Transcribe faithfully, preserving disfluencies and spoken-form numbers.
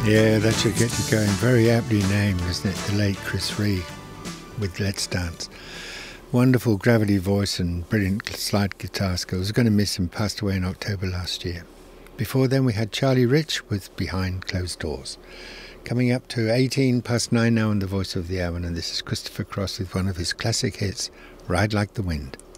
Yeah, that should get you going. Very aptly named, isn't it? The late Chris Ree with Let's Dance. Wonderful gravity voice and brilliant slide guitar skills. I was going to miss him, passed away in October last year. Before then we had Charlie Rich with Behind Closed Doors. Coming up to eighteen past nine now on The Voice of the Hour, and this is Christopher Cross with one of his classic hits, Ride Like the Wind.